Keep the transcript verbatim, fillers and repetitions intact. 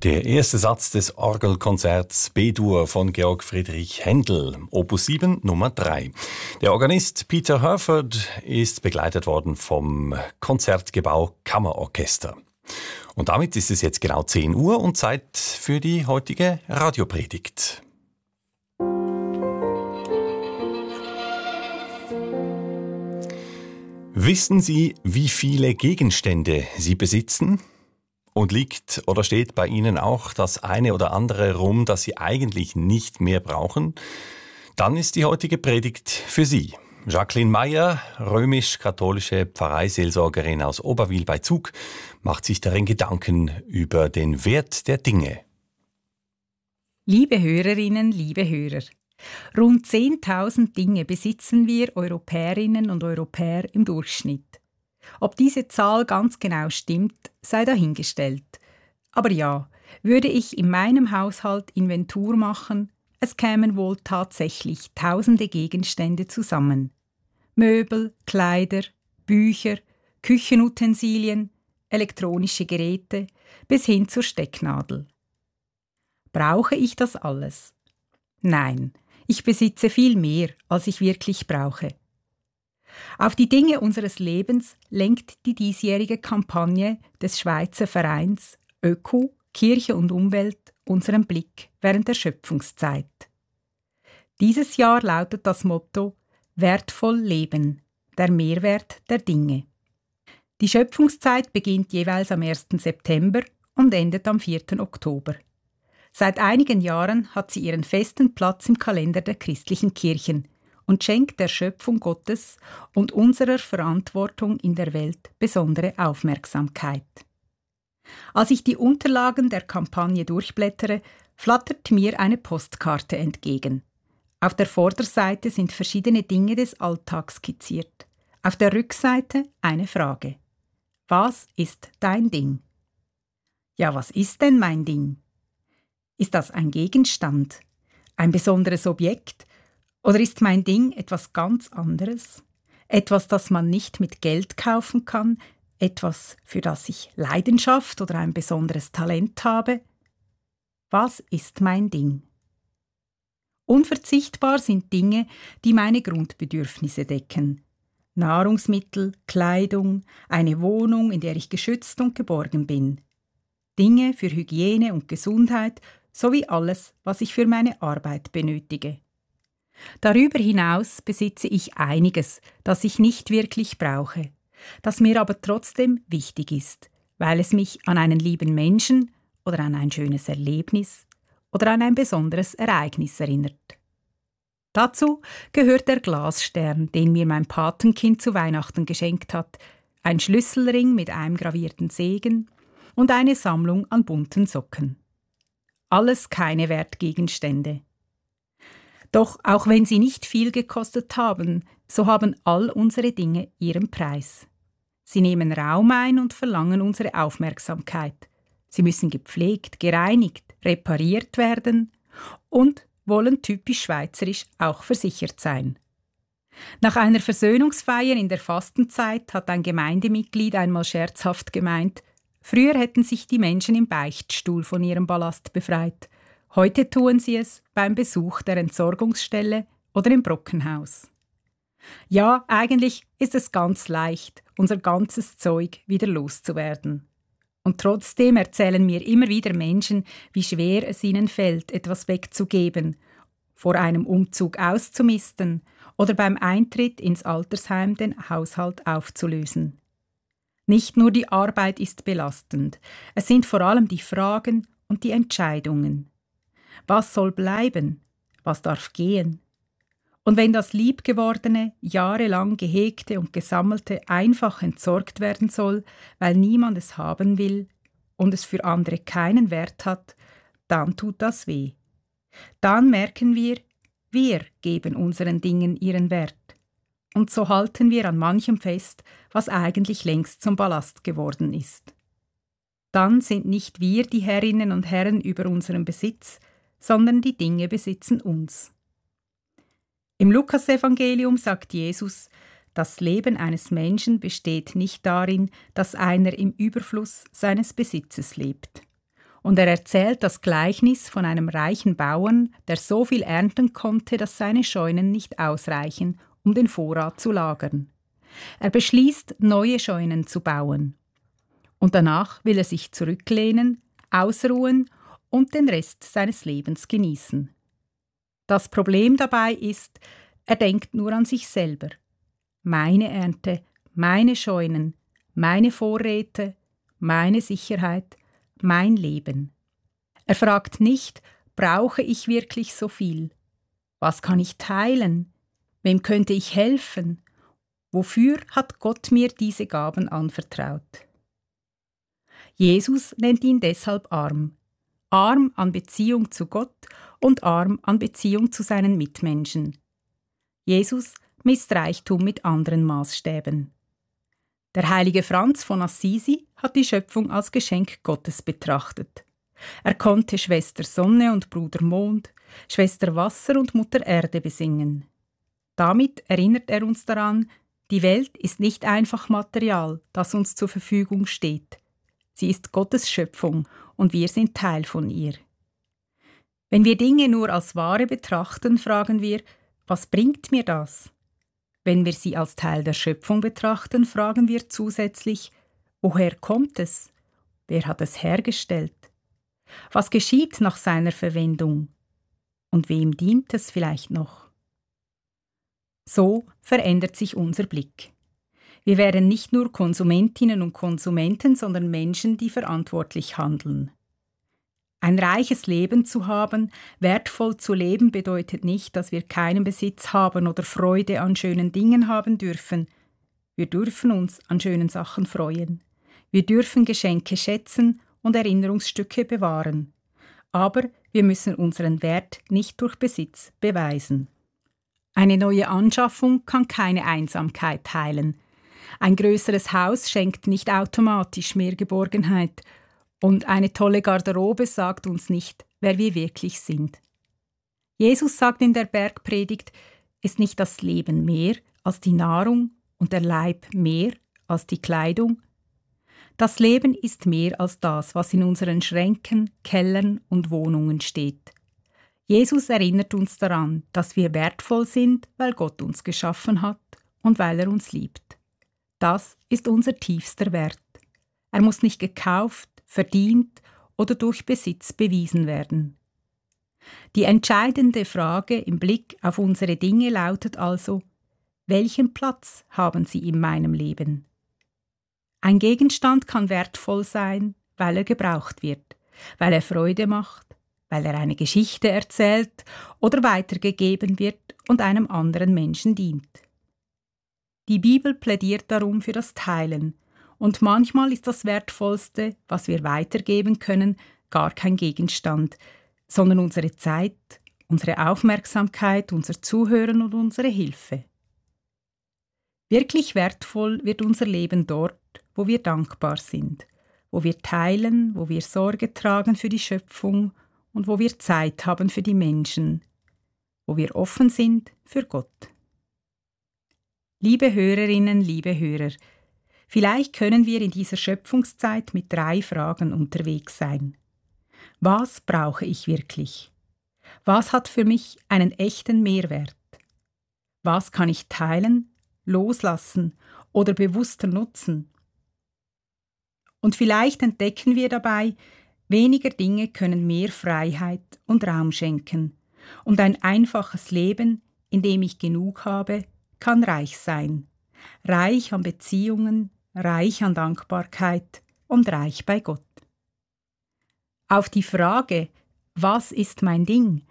Der erste Satz des Orgelkonzerts B-Dur von Georg Friedrich Händel, Opus sieben, Nummer drei. Der Organist Peter Hurford ist begleitet worden vom Konzertgebau Kammerorchester. Und damit ist es jetzt genau zehn Uhr und Zeit für die heutige Radiopredigt. Wissen Sie, wie viele Gegenstände Sie besitzen? Und liegt oder steht bei Ihnen auch das eine oder andere rum, das Sie eigentlich nicht mehr brauchen? Dann ist die heutige Predigt für Sie. Jacqueline Meyer, römisch-katholische Pfarreiseelsorgerin aus Oberwil bei Zug, macht sich darin Gedanken über den Wert der Dinge. Liebe Hörerinnen, liebe Hörer, rund zehntausend Dinge besitzen wir Europäerinnen und Europäer im Durchschnitt. Ob diese Zahl ganz genau stimmt, sei dahingestellt. Aber ja, würde ich in meinem Haushalt Inventur machen, es kämen wohl tatsächlich tausende Gegenstände zusammen. Möbel, Kleider, Bücher, Küchenutensilien, elektronische Geräte bis hin zur Stecknadel. Brauche ich das alles? Nein, ich besitze viel mehr, als ich wirklich brauche. Auf die Dinge unseres Lebens lenkt die diesjährige Kampagne des Schweizer Vereins Öko, Kirche und Umwelt unseren Blick während der Schöpfungszeit. Dieses Jahr lautet das Motto Wertvoll Leben, der Mehrwert der Dinge. Die Schöpfungszeit beginnt jeweils am ersten September und endet am vierten Oktober. Seit einigen Jahren hat sie ihren festen Platz im Kalender der christlichen Kirchen und schenkt der Schöpfung Gottes und unserer Verantwortung in der Welt besondere Aufmerksamkeit. Als ich die Unterlagen der Kampagne durchblättere, flattert mir eine Postkarte entgegen. Auf der Vorderseite sind verschiedene Dinge des Alltags skizziert. Auf der Rückseite eine Frage. Was ist dein Ding? Ja, was ist denn mein Ding? Ist das ein Gegenstand? Ein besonderes Objekt? Oder ist mein Ding etwas ganz anderes? Etwas, das man nicht mit Geld kaufen kann? Etwas, für das ich Leidenschaft oder ein besonderes Talent habe? Was ist mein Ding? Unverzichtbar sind Dinge, die meine Grundbedürfnisse decken. Nahrungsmittel, Kleidung, eine Wohnung, in der ich geschützt und geborgen bin. Dinge für Hygiene und Gesundheit sowie alles, was ich für meine Arbeit benötige. Darüber hinaus besitze ich einiges, das ich nicht wirklich brauche, das mir aber trotzdem wichtig ist, weil es mich an einen lieben Menschen oder an ein schönes Erlebnis oder an ein besonderes Ereignis erinnert. Dazu gehört der Glasstern, den mir mein Patenkind zu Weihnachten geschenkt hat, ein Schlüsselring mit eingravierten Segen und eine Sammlung an bunten Socken. Alles keine Wertgegenstände. Doch auch wenn sie nicht viel gekostet haben, so haben all unsere Dinge ihren Preis. Sie nehmen Raum ein und verlangen unsere Aufmerksamkeit. Sie müssen gepflegt, gereinigt, repariert werden und wollen typisch schweizerisch auch versichert sein. Nach einer Versöhnungsfeier in der Fastenzeit hat ein Gemeindemitglied einmal scherzhaft gemeint, früher hätten sich die Menschen im Beichtstuhl von ihrem Ballast befreit. Heute tun sie es beim Besuch der Entsorgungsstelle oder im Brockenhaus. Ja, eigentlich ist es ganz leicht, unser ganzes Zeug wieder loszuwerden. Und trotzdem erzählen mir immer wieder Menschen, wie schwer es ihnen fällt, etwas wegzugeben, vor einem Umzug auszumisten oder beim Eintritt ins Altersheim den Haushalt aufzulösen. Nicht nur die Arbeit ist belastend, es sind vor allem die Fragen und die Entscheidungen. Was soll bleiben? Was darf gehen? Und wenn das Liebgewordene, jahrelang gehegte und gesammelte einfach entsorgt werden soll, weil niemand es haben will und es für andere keinen Wert hat, dann tut das weh. Dann merken wir, wir geben unseren Dingen ihren Wert. Und so halten wir an manchem fest, was eigentlich längst zum Ballast geworden ist. Dann sind nicht wir die Herrinnen und Herren über unseren Besitz, sondern die Dinge besitzen uns. Im Lukasevangelium sagt Jesus, das Leben eines Menschen besteht nicht darin, dass einer im Überfluss seines Besitzes lebt. Und er erzählt das Gleichnis von einem reichen Bauern, der so viel ernten konnte, dass seine Scheunen nicht ausreichen, um den Vorrat zu lagern. Er beschließt, neue Scheunen zu bauen. Und danach will er sich zurücklehnen, ausruhen und den Rest seines Lebens genießen. Das Problem dabei ist, er denkt nur an sich selber. Meine Ernte, meine Scheunen, meine Vorräte, meine Sicherheit, mein Leben. Er fragt nicht, brauche ich wirklich so viel? Was kann ich teilen? Wem könnte ich helfen? Wofür hat Gott mir diese Gaben anvertraut? Jesus nennt ihn deshalb arm. Arm an Beziehung zu Gott und arm an Beziehung zu seinen Mitmenschen. Jesus misst Reichtum mit anderen Maßstäben. Der heilige Franz von Assisi hat die Schöpfung als Geschenk Gottes betrachtet. Er konnte Schwester Sonne und Bruder Mond, Schwester Wasser und Mutter Erde besingen. Damit erinnert er uns daran, die Welt ist nicht einfach Material, das uns zur Verfügung steht. Sie ist Gottes Schöpfung und wir sind Teil von ihr. Wenn wir Dinge nur als Ware betrachten, fragen wir, was bringt mir das? Wenn wir sie als Teil der Schöpfung betrachten, fragen wir zusätzlich, woher kommt es? Wer hat es hergestellt? Was geschieht nach seiner Verwendung? Und wem dient es vielleicht noch? So verändert sich unser Blick. Wir werden nicht nur Konsumentinnen und Konsumenten, sondern Menschen, die verantwortlich handeln. Ein reiches Leben zu haben, wertvoll zu leben, bedeutet nicht, dass wir keinen Besitz haben oder Freude an schönen Dingen haben dürfen. Wir dürfen uns an schönen Sachen freuen. Wir dürfen Geschenke schätzen und Erinnerungsstücke bewahren. Aber wir müssen unseren Wert nicht durch Besitz beweisen. Eine neue Anschaffung kann keine Einsamkeit heilen. Ein größeres Haus schenkt nicht automatisch mehr Geborgenheit. Und eine tolle Garderobe sagt uns nicht, wer wir wirklich sind. Jesus sagt in der Bergpredigt, ist nicht das Leben mehr als die Nahrung und der Leib mehr als die Kleidung? Das Leben ist mehr als das, was in unseren Schränken, Kellern und Wohnungen steht. Jesus erinnert uns daran, dass wir wertvoll sind, weil Gott uns geschaffen hat und weil er uns liebt. Das ist unser tiefster Wert. Er muss nicht gekauft, verdient oder durch Besitz bewiesen werden. Die entscheidende Frage im Blick auf unsere Dinge lautet also, welchen Platz haben sie in meinem Leben? Ein Gegenstand kann wertvoll sein, weil er gebraucht wird, weil er Freude macht, weil er eine Geschichte erzählt oder weitergegeben wird und einem anderen Menschen dient. Die Bibel plädiert darum für das Teilen, und manchmal ist das Wertvollste, was wir weitergeben können, gar kein Gegenstand, sondern unsere Zeit, unsere Aufmerksamkeit, unser Zuhören und unsere Hilfe. Wirklich wertvoll wird unser Leben dort, wo wir dankbar sind, wo wir teilen, wo wir Sorge tragen für die Schöpfung und wo wir Zeit haben für die Menschen, wo wir offen sind für Gott. Liebe Hörerinnen, liebe Hörer, vielleicht können wir in dieser Schöpfungszeit mit drei Fragen unterwegs sein. Was brauche ich wirklich? Was hat für mich einen echten Mehrwert? Was kann ich teilen, loslassen oder bewusster nutzen? Und vielleicht entdecken wir dabei, weniger Dinge können mehr Freiheit und Raum schenken. Und ein einfaches Leben, in dem ich genug habe, kann reich sein. Reich an Beziehungen, reich an Dankbarkeit und reich bei Gott. Auf die Frage, was ist mein Ding,